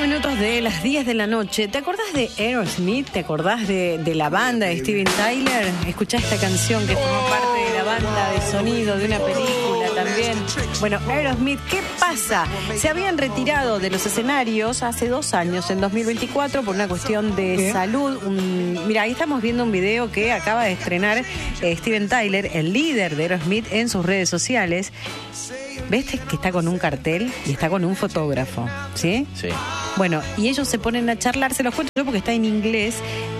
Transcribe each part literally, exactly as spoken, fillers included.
minutos de las diez de la noche. ¿Te acordás de Aerosmith? ¿Te acordás de, de la banda de Steven Tyler? Escuchá esta canción que formó parte de la banda de sonido de una película también. Bueno, Aerosmith, ¿qué pasa? Se habían retirado de los escenarios hace dos años, en dos mil veinticuatro, por una cuestión de ¿Qué? salud. Un, mira, ahí estamos viendo un video que acaba de estrenar eh, Steven Tyler, el líder de Aerosmith, en sus redes sociales. ¿Ves que está con un cartel y está con un fotógrafo? ¿Sí? Sí. Bueno, y ellos se ponen a charlar, se los cuento yo porque está en inglés,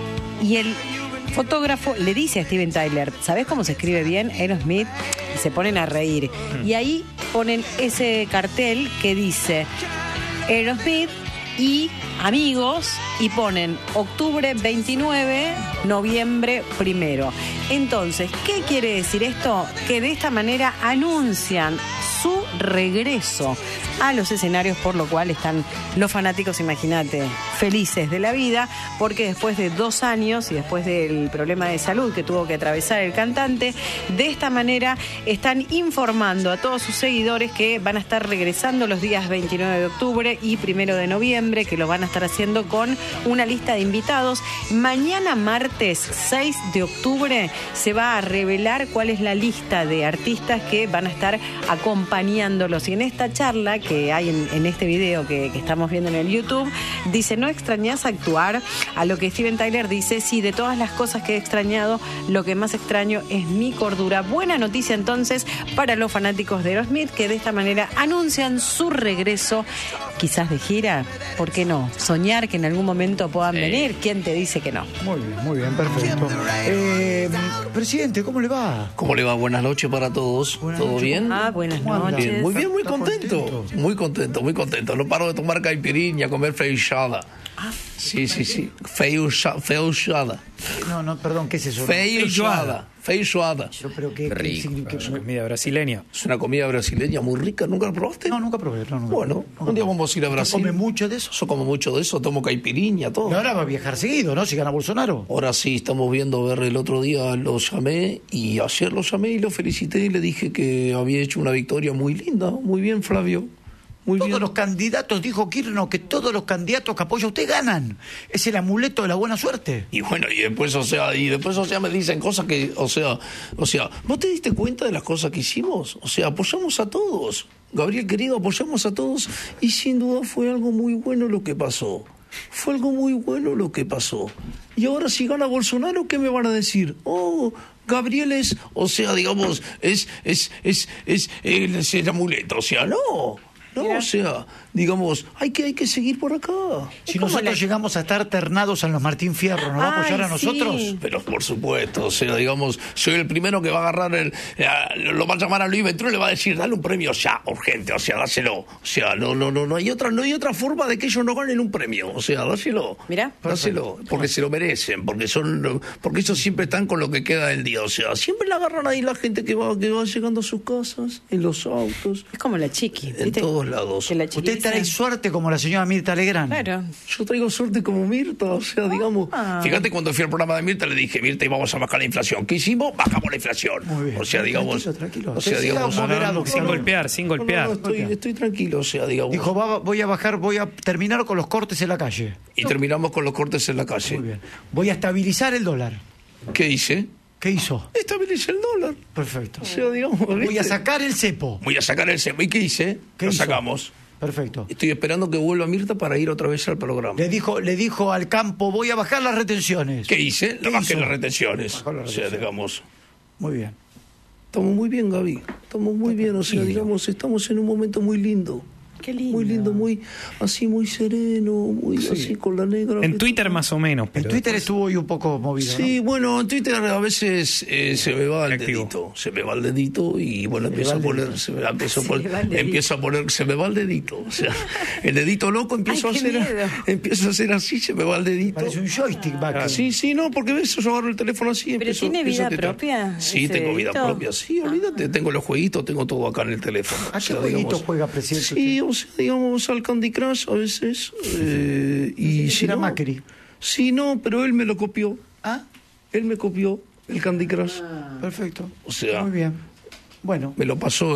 y el fotógrafo le dice a Steven Tyler, ¿sabés cómo se escribe bien Aerosmith? Y se ponen a reír. Mm. Y ahí ponen ese cartel que dice Aerosmith y amigos, y ponen octubre veintinueve, noviembre primero. Entonces, ¿qué quiere decir esto? Que de esta manera anuncian su regreso a los escenarios, por lo cual están los fanáticos, imagínate, felices de la vida, porque después de dos años y después del problema de salud que tuvo que atravesar el cantante, de esta manera están informando a todos sus seguidores que van a estar regresando los días veintinueve de octubre y primero de noviembre, que lo van a estar haciendo con una lista de invitados. Mañana martes seis de octubre se va a revelar cuál es la lista de artistas que van a estar acompañándolos, y en esta charla que hay en, en este video que, que estamos viendo en el YouTube, dice: ¿no extrañás actuar? A lo que Steven Tyler dice: sí, de todas las cosas que he extrañado, lo que más extraño es mi cordura. Buena noticia entonces para los fanáticos de Aerosmith, que de esta manera anuncian su regreso, quizás de gira, ¿por qué no? Soñar que en algún momento puedan eh. venir, ¿quién te dice que no? Muy bien, muy bien, perfecto. Eh, presidente, ¿cómo le va? ¿Cómo le va? Buenas noches para todos. Buenas ¿Todo noches. bien? Ah, buenas noches. Bien, muy bien, muy contento. Muy contento, muy contento. No paro de tomar caipirinha, comer feijoada. Ah, sí, sí, sí. Feijoada. No, no, perdón, ¿qué es eso? Feijoada. Feijoada. Yo, pero ¿qué, rico, qué, qué, es una comida brasileña. Es una comida brasileña muy rica. ¿Nunca la probaste? No, nunca probé. No, nunca bueno, nunca un día vamos a ir a Brasil. ¿Come mucho de eso? Yo como mucho de eso, tomo caipirinha, todo. Y ahora va a viajar seguido, ¿no? Si gana Bolsonaro. Ahora sí, estamos viendo ver el otro día, lo llamé, y ayer lo llamé y lo felicité y le dije que había hecho una victoria muy linda. Muy bien, Flavio. Muy todos bien. Los candidatos, dijo Kirchner, que todos los candidatos que apoya usted ganan. Es el amuleto de la buena suerte. Y bueno, y después, o sea, y después, o sea, me dicen cosas que, o sea, o sea, ¿vos te diste cuenta de las cosas que hicimos? O sea, apoyamos a todos. Gabriel querido, apoyamos a todos, y sin duda fue algo muy bueno lo que pasó. Fue algo muy bueno lo que pasó. Y ahora si gana Bolsonaro, ¿qué me van a decir? Oh, Gabriel es, o sea, digamos, es, es, es, es, es, es el amuleto, o sea, no. No, Mira. o sea, digamos, hay que hay que seguir por acá. Si nosotros la... llegamos a estar ternados en los Martín Fierro, ¿nos va a apoyar a nosotros? Sí. Pero por supuesto, o sea, digamos, soy el primero que va a agarrar el, eh, lo va a llamar a Luis Ventura y le va a decir, dale un premio ya, urgente, o sea, dáselo. O sea, no, no, no, no hay otra, no hay otra forma de que ellos no ganen un premio, o sea, dáselo. Mira, dáselo, porque se lo merecen, porque son, porque ellos siempre están con lo que queda del día, o sea, siempre la agarran ahí la gente que va, que va llegando a sus casas, en los autos. Es como la chiqui, en ¿viste? todos lados. Usted trae suerte como la señora Mirta Legrand. Claro. Yo traigo suerte como Mirta, o sea, digamos. Ah. Fíjate, cuando fui al programa de Mirta le dije, Mirta, y vamos a bajar la inflación. ¿Qué hicimos? Bajamos la inflación. Muy bien. O sea, digamos. Tranquilo, tranquilo. O sea, digamos. Moderado, no, no, sin golpear, sin golpear. No, no, estoy, estoy tranquilo, o sea, digamos. Dijo, va, voy a bajar, voy a terminar con los cortes en la calle. Y terminamos con los cortes en la calle. Muy bien. Voy a estabilizar el dólar. ¿Qué hice? ¿Qué hizo? Estabilicé el dólar. Perfecto. O sea, digamos. Voy ¿viste? a sacar el cepo. Voy a sacar el cepo. ¿Y qué hice? ¿Qué Lo hizo? sacamos. Perfecto. Estoy esperando que vuelva Mirta para ir otra vez al programa. Le dijo, le dijo al campo, voy a bajar las retenciones. ¿Qué hice? ¿Qué La bajé hizo? las retenciones. Bajó las O sea, retenciones. digamos. Muy bien. Estamos muy bien, Gaby. Estamos muy bien. O sea, Tranquilo. digamos, estamos en un momento muy lindo. Qué lindo. Muy lindo, muy así, muy sereno, muy Sí. así con la negra. En Twitter más o menos. En Pero Twitter después- estuvo hoy un poco movido, Sí, ¿no? bueno, en Twitter a veces eh, se me va el Activo. dedito, se me va el dedito y bueno, Se empiezo le a va el poner, dedito. se me, empiezo, a Se poner le va el dedito. empiezo a poner, se me va el dedito, o sea, el dedito loco empiezo Ay, a qué hacer, miedo. empiezo a hacer así, se me va el dedito. Parece un joystick back. Ah, sí, sí, no, porque ves, yo agarro el teléfono así y ¿Pero empiezo, tiene empiezo vida a tetar. propia, Sí, ese tengo vida dedito? propia, sí, olvídate, tengo los jueguitos, tengo todo acá en el teléfono. ¿A O qué sea, jueguito digamos, juega, presidente? Sí, o sea, digamos, al Candy Crush a veces, eh, y Ese si era no, Macri. Sí, no, pero él me lo copió, Ah, él me copió el Candy Crush, perfecto. o sea, Muy bien. Bueno, me lo pasó él,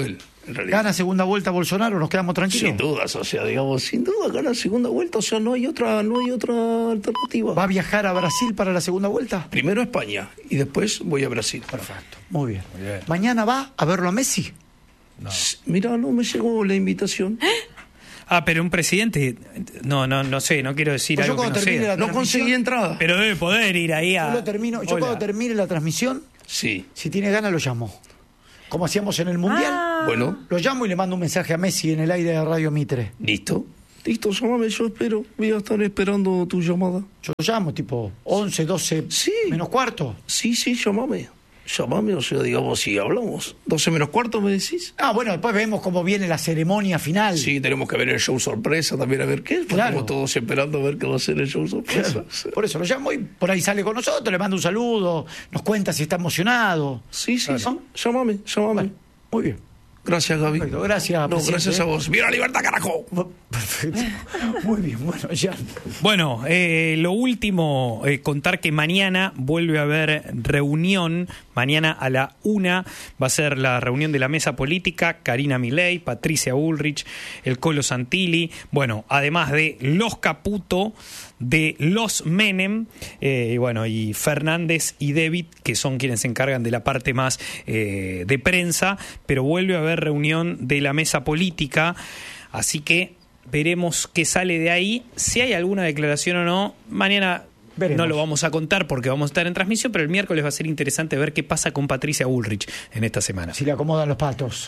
en realidad. ¿Gana segunda vuelta Bolsonaro? ¿Nos quedamos tranquilos? Sin dudas, o sea, digamos, sin duda gana segunda vuelta, o sea, no hay otra, no hay otra alternativa. ¿Va a viajar a Brasil para la segunda vuelta? Primero a España y después voy a Brasil. Perfecto, muy bien. Muy bien. ¿Mañana va a verlo a Messi? No. Mira, no me llegó la invitación. Ah, pero un presidente, no, no, no sé, no quiero decir Pues yo algo que cuando no termine sea. la No conseguí entrada. Pero debe poder ir ahí a... Yo, lo termino, yo Hola. cuando termine la transmisión, Sí. si tiene ganas lo llamo. Como hacíamos en el Mundial, Ah. Bueno, lo llamo y le mando un mensaje a Messi en el aire de Radio Mitre. listo. Listo, llámame, yo espero. Voy a estar esperando tu llamada. Yo lo llamo tipo once, doce, Sí. menos cuarto. Sí, sí, llámame. Llámame, o sea, digamos, si hablamos. doce menos cuarto, ¿me decís? Ah, bueno, después vemos cómo viene la ceremonia final. Sí, tenemos que ver el show sorpresa también, a ver qué es. Porque Claro. estamos todos esperando a ver qué va a ser el show sorpresa. Claro. Por eso lo llamo y por ahí sale con nosotros, le mando un saludo, nos cuenta si está emocionado. Sí, sí, Claro. sí. Llámame, llámame. Bueno, muy bien. Gracias, Gaby. Perfecto, gracias, No, presidente. gracias a vos. ¡Viva la libertad, carajo! Perfecto. Muy bien, bueno, ya. Bueno, eh, lo último, eh, contar que mañana vuelve a haber reunión. Mañana a la una va a ser la reunión de la mesa política. Karina Milei, Patricia Bullrich, el Colo Santilli. Bueno, además de los Caputo, de los Menem, eh, y bueno, y Fernández y David, que son quienes se encargan de la parte más eh, de prensa, pero vuelve a haber reunión de la mesa política, así que veremos qué sale de ahí. Si hay alguna declaración o no, mañana Veremos. no lo vamos a contar porque vamos a estar en transmisión, pero el miércoles va a ser interesante ver qué pasa con Patricia Bullrich en esta semana. Si le acomodan los patos.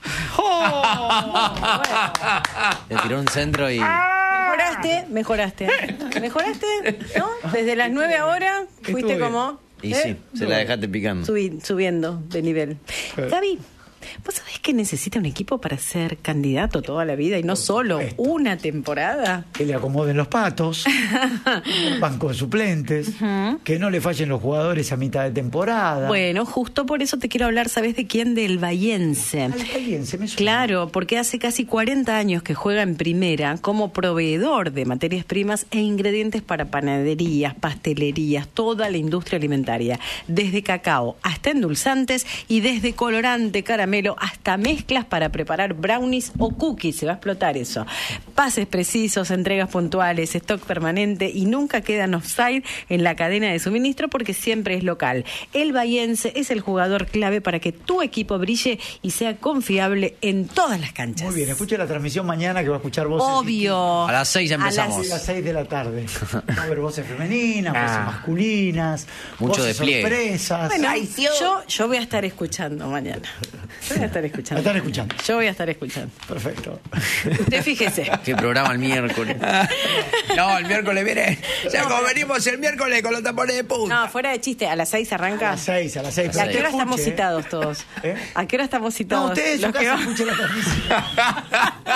Le tiró un centro y... Mejoraste, mejoraste. ¿Mejoraste? ¿No? Desde las nueve ahora fuiste bien. como... Y ¿eh? sí, se la dejaste picando. Subi- subiendo de nivel. Gaby, ¿vos sabés que necesita un equipo para ser candidato toda la vida y no solo una temporada? Que le acomoden los patos, banco de suplentes, que no le fallen los jugadores a mitad de temporada. Bueno, justo por eso te quiero hablar, ¿sabés de quién? Del Bahiense. Alcayense, me suena. Claro, porque hace casi cuarenta años que juega en primera como proveedor de materias primas e ingredientes para panaderías, pastelerías, toda la industria alimentaria, desde cacao hasta endulzantes y desde colorante, caramelo hasta mezclas para preparar brownies o cookies. Se va a explotar eso. Pases precisos, entregas puntuales, stock permanente y nunca quedan offside en la cadena de suministro porque siempre es local. El Bahiense es el jugador clave para que tu equipo brille y sea confiable en todas las canchas. Muy bien, escuche la transmisión mañana que va a escuchar voces. Obvio. A las seis A empezamos. A las seis de la tarde. Va a haber voces femeninas, voces Ah. masculinas, Mucho voces despliegue. sorpresas. Bueno, yo, yo voy a estar escuchando mañana. Yo voy a estar escuchando. Están escuchando. Yo voy a estar escuchando. Perfecto. Usted fíjese. Qué programa el miércoles. No, el miércoles viene. O sea, como venimos el miércoles con los tapones de punta. No, fuera de chiste, a las seis A arranca. las seis, a las seis. ¿Y a qué hora Escuche, estamos ¿eh? citados todos? ¿Eh? ¿A qué hora estamos citados? No, ustedes en su Los que casa van- escuchen la transmisión.